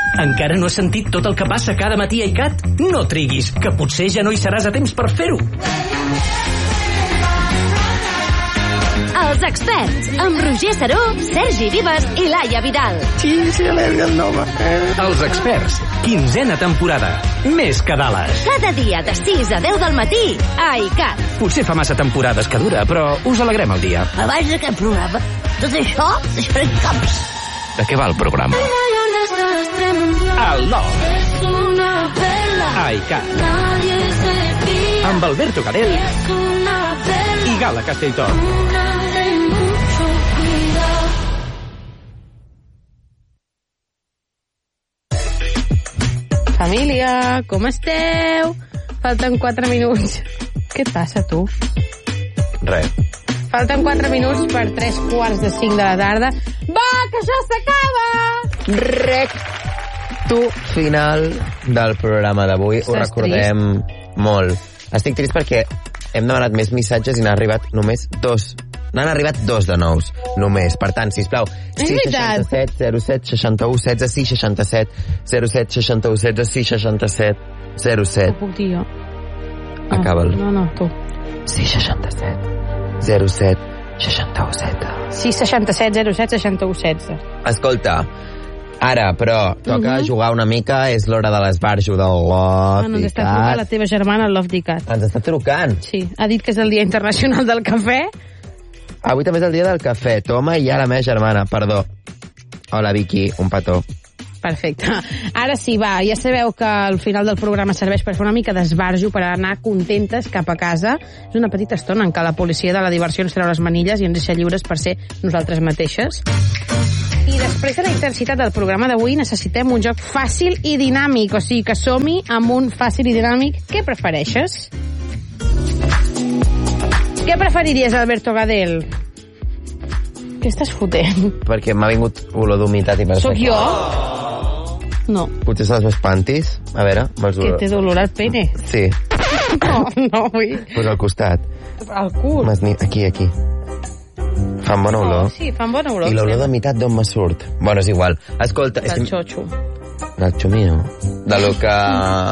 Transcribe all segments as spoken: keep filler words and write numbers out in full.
Encara no has sentit tot el que passa cada matí a ICAT? No triguis, que potser ja no hi seràs a temps per fer-ho. Els experts, amb Roger Saró, Sergi Vives i Laia Vidal. Sí, sí, l'Elga el nova. Els experts, quinzena temporada. Més que Dallas. Cada dia de sis a deu del matí a ICAT. Potser fa massa temporades que dura, però us alegrem el dia. Abans d'aquest programa, tot això deixarem caps. De què va el programa? El nou. A ICAT. Amb Alberto Gadel i Gala Castelltón. Família, com esteu? Falten quatre minuts. Què et passa, tu? Res. Falten quatre minuts per tres quarts de cinc de la tarda. Va, que això s'acaba! Recto final del programa d'avui. Ho Estàs recordem molt. Estic trist perquè hem demanat més missatges i n'ha arribat només dos. N'han arribat dos de nous, només. Per tant, sisplau, sis seixanta-set zero set seixanta-u setze, sis seixanta-set zero set seixanta-u setze, sis seixanta-set zero set. Ho puc dir jo? Acaba'l. No, no, tu. sis seixanta-set zero set seixanta-u setze. sis seixanta-set zero set seixanta-u setze. Escolta, ara, però, toca Uh -huh. jugar una mica, és l'hora de l'esbarjo del Love Ah, no, ens està trucant la teva germana, el Love Dicat. Ens està trucant. Sí, ha dit que és el Dia Internacional del Cafè. Avui també és el dia del cafè. Toma i ja la meva germana, perdó. Hola, Vicky, un petó. Perfecte. Ara sí, va, ja sabeu que al final del programa serveix per fer una mica d'esbarjo, per anar contentes cap a casa. És una petita estona en què la policia de la diversió ens treu les manilles i ens deixa lliures per ser nosaltres mateixes. I després de la intensitat del programa d'avui necessitem un joc fàcil i dinàmic, o sigui que som-hi amb un fàcil i dinàmic. Què prefereixes? Què preferiries, Alberto Gadel? Què estàs fotent? Perquè m'ha vingut olor d'humitat i penso... Sóc jo? No. Potser són els meus pantis? A veure, me'ls Que té dolor al pene. Sí. No, no, vull... Pues al costat. Al cul. Ni... Aquí, aquí. Fan bona olor. Oh, sí, fan bona olor. I l'olor d'humitat d'on me surt? Bueno, és igual. Escolta... Del xotxo. Del xomino. De lo que...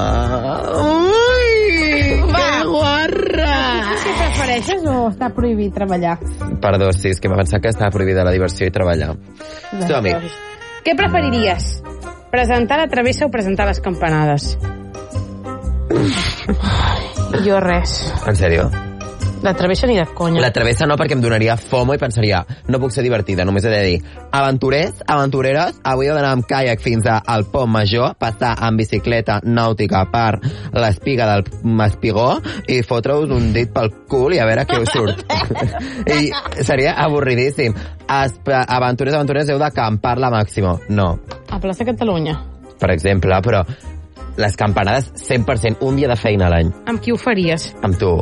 Ui! Va. Que guarra! Si prefereixes o està prohibit treballar? Perdó, sí, és que m'ha pensat que estava prohibida la diversió i treballar. Som-hi. Què preferiries? Presentar la travessa o presentar les campanades? Jo res. En sèrio? La travessa ni de conya. La travessa no, perquè em donaria fomo i pensaria, no puc ser divertida, només he de dir aventurers, aventureres, avui he d'anar amb caiac fins al Pont Major, passar amb bicicleta nàutica per l'espiga del espigó i fotre-us un dit pel cul i a veure què us surt. I seria avorridíssim. Esp- aventurers, aventureres, heu d'acampar la màximo. No, A plaça Catalunya. per exemple, però les campanades cent per cent un dia de feina a l'any. Amb qui ho faries? Amb tu.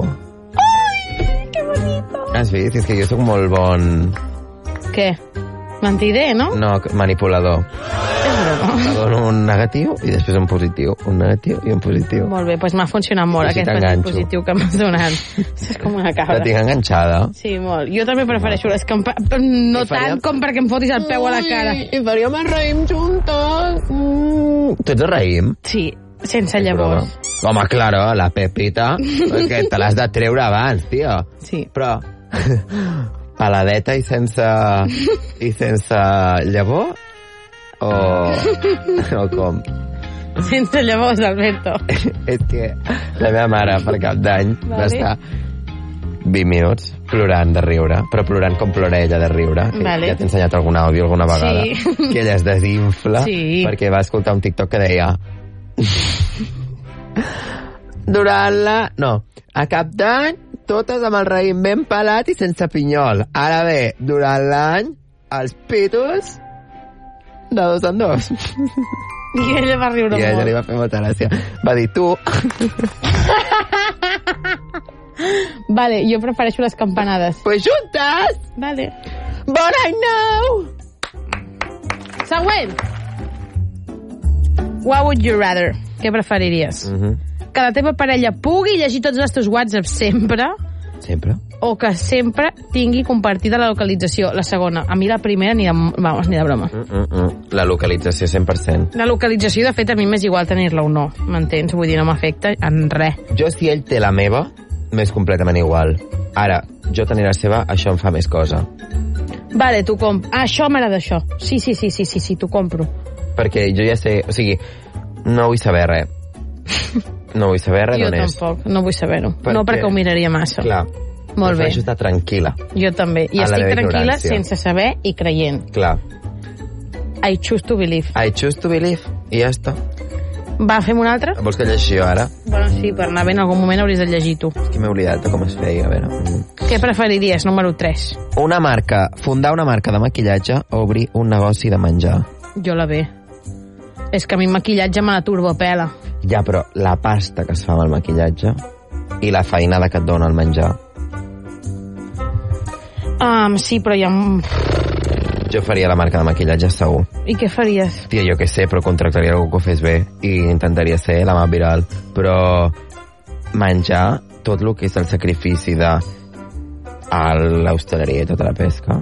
Has vist? És que jo sóc molt bon... Què? Mentider, no? No, manipulador. És broma. Me dono un negatiu i després un positiu. Un negatiu i un positiu. Molt bé, doncs m'ha funcionat molt Així aquest t'enganxo. petit positiu que m'has donat. És com una cabra. La tinc enganxada. Sí, molt. Jo també prefereixo les campanades. No I faríem- tant com perquè em fotis el peu a la cara. I faríem el raïm juntes. Mm. Tu ets el raïm? Sí, sense llavors. Home, claro, la pepita, que te l'has de treure abans, tio. Sí. Però, peladeta i sense... i sense llavor? O... o com? Sense llavors, Alberto. És que la meva mare, per cap d'any, va Vale. estar vint minuts plorant de riure, però plorant com plora ella de riure. Que Vale. Ja t'he ensenyat algun àudio alguna vegada. Sí. Que ella es desinfla Sí. perquè va escoltar un TikTok que deia... Durant la... No, a cap d'any, totes amb el raïm ben pelat i sense pinyol. Ara bé, durant l'any, els pitos de dos en dos. I ella va riure I a ella molt. li va fer molta gràcia. Va dir, tu... Vale, jo prefereixo les campanades. Pues juntes! Vale. But I know! Següent. What would you rather? Què preferiries? Mm -hmm. Que la teva parella pugui llegir tots els teus whatsapps sempre Sempre? o que sempre tingui compartida la localització. La segona. A mi la primera ni de, vamos, ni de broma. Mm, mm, mm. La localització cent per cent. La localització, de fet, a mi m'és igual tenir-la o no. M'entens? Vull dir, no m'afecta en res. Jo, si ell té la meva, m'és completament igual. Ara, jo tenir la seva, això em fa més cosa. Vale, tu comp... Ah, això m'agrada, això. Sí, sí, sí, sí, sí, sí, t'ho compro. Perquè jo ja sé... O sigui, no vull saber res. No vull saber res jo d'on és. Jo tampoc, no vull saber-ho. Per no perquè ho miraria massa. Clar. Molt bé. Prefereixo estar tranquil·la. Jo també. I a estic tranquil·la ignorància. sense saber i creient. Clar. I choose to believe. I choose to believe. I ja està. Va, fem un altre? Vols que llegeixi jo ara? Bueno, sí, per anar bé en algun moment hauries de llegir tu. És que m'he oblidat de com es feia, a veure. Què preferiries, número tres? Una marca, fundar una marca de maquillatge o obrir un negoci de menjar. Jo la ve. És que a mi el maquillatge me la turbopela. Ja, però la pasta que es fa amb el maquillatge i la feinada que et dona el menjar. Um, sí, però ja... Jo faria la marca de maquillatge segur. I què faries? Tia, jo què sé, però contractaria algú que ho fes bé i intentaria ser la mà viral. Però menjar tot el que és el sacrifici de l'hostaleria i tota la pesca.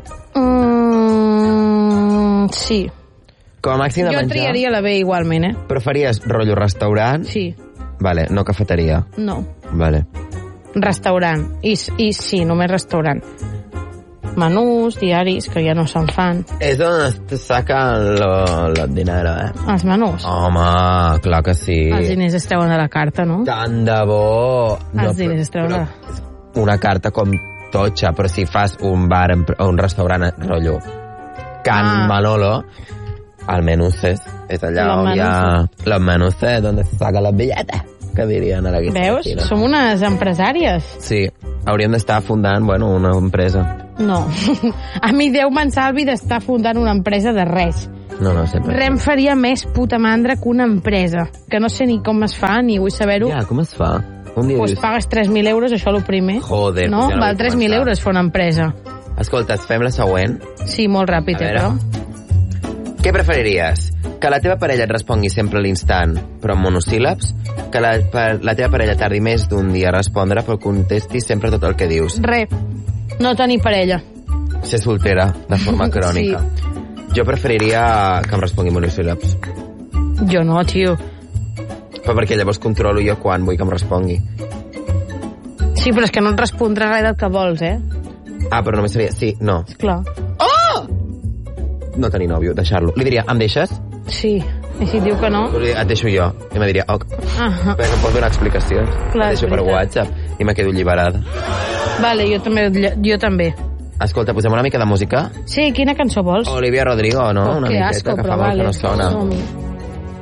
Mm, sí. Com a màxim de jo menjar... Jo triaria la B igualment, eh? Però faries rotllo restaurant? Sí. Vale, no cafeteria. No. Vale. Restaurant. I, i sí, només restaurant. Menús, diaris, que ja no se'n fan. És on es saca el dinero, eh? Els menús? Home, clar que sí. Els diners es treuen de la carta, no? Tant de bo. No, Els diners es treuen de la... Una carta com totxa, però si fas un bar o un restaurant, rotllo Can ah. Manolo, el menuces és allà los on hi ha... Los menuces, donde se saca los billetes, que dirien a la guista. Veus? No? Som unes empresàries. Sí, hauríem d'estar fundant, bueno, una empresa. No. A mi Déu me'n salvi d'estar fundant una empresa de res. No, no, sempre. Res em faria més puta mandra que una empresa, que no sé ni com es fa, ni vull saber-ho. Ja, com es fa? Un dia pues dius... pagues tres mil euros, això el primer. Joder, no? Pues ja no val tres mil euros fer una empresa. Escolta, fem la següent? Sí, molt ràpid, eh, però. Què preferiries? Que la teva parella et respongui sempre a l'instant, però amb monosíl·labs? Que la, la teva parella tardi més d'un dia a respondre, però contesti sempre tot el que dius? Re. No tenir parella. Ser soltera, de forma crònica. Sí. Jo preferiria que em respongui monosíl·labs. Jo no, tio. Però perquè llavors controlo jo quan vull que em respongui. Sí, però és que no et respondrà res del que vols, eh? Ah, però només seria... Sí, no. Clar. Oh! No tenir nòvio, deixar-lo. Li diria, em deixes? Sí. I si diu que no? Et deixo jo. I me diria, ok. Ah. Perquè em pots donar explicacions. Clar, et deixo per WhatsApp i me quedo alliberada. Vale, jo també. Jo també. Escolta, posem una mica de música? Sí, quina cançó vols? Olivia Rodrigo, no? Oh, una que miqueta, asco, que però fa molt vale. que no sona. Som-hi.